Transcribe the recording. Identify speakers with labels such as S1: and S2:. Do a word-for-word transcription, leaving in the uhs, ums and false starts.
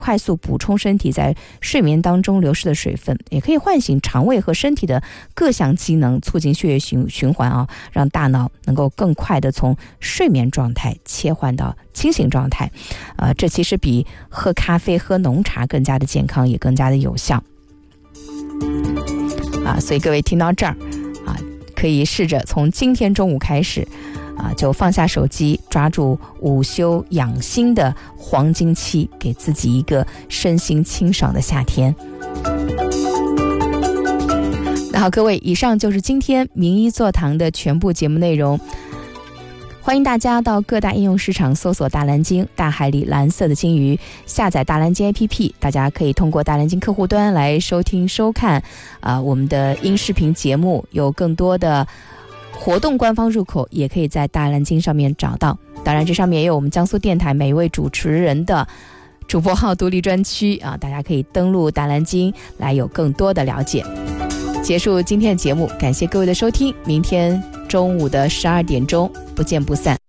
S1: 快速补充身体在睡眠当中流失的水分，也可以唤醒肠胃和身体的各项机能，促进血液循循环啊，让大脑能够更快的从睡眠状态切换到清醒状态。呃，这其实比喝咖啡、喝浓茶更加的健康，也更加的有效。啊，所以各位听到这儿啊，可以试着从今天中午开始。啊，就放下手机，抓住午休养心的黄金期，给自己一个身心清爽的夏天。那好，各位，以上就是今天名医座堂的全部节目内容。欢迎大家到各大应用市场搜索大蓝鲸，大海里蓝色的鲸鱼，下载大蓝鲸 A P P， 大家可以通过大蓝鲸客户端来收听收看啊、呃、我们的音视频节目，有更多的活动官方入口也可以在大蓝鲸上面找到。当然这上面也有我们江苏电台每一位主持人的主播号独立专区啊，大家可以登录大蓝鲸来有更多的了解。结束今天的节目，感谢各位的收听，明天中午的十二点钟不见不散。